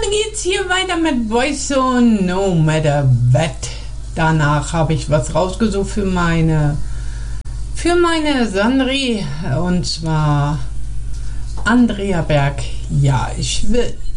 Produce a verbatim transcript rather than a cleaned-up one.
dann geht's hier weiter mit Boyzone No Matter What. Danach habe ich was rausgesucht für meine für meine Sandri, und zwar Andrea Berg. Ja, ich will.